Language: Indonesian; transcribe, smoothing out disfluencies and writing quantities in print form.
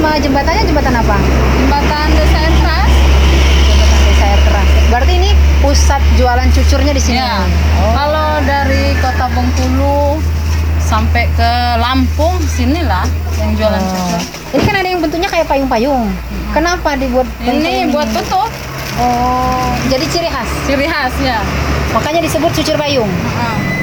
nama jembatannya jembatan apa? Jembatan Desa Air Keras. Jembatan Desa Air Keras. Berarti ini pusat jualan cucurnya di sini. Ya. Oh. Kalau dari Kota Bengkulu sampai ke Lampung sinilah yang jualan cucur. Ini kan ada yang bentuknya kayak payung-payung. Kenapa dibuat Ini buat tutup. Oh, jadi ciri khas. Ciri khas ya. Makanya disebut cucur payung. Heeh.